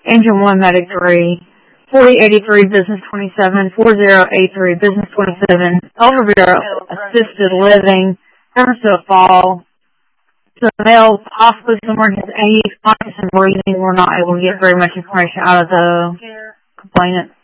Engine 1, Medic 3, 4083, Business 27, 4083, Business 27, Elderville Assisted Living, Hermosa Fall. So the male possibly somewhere in his 80s, conscious and breathing. We're not able to get very much information out of the complainant.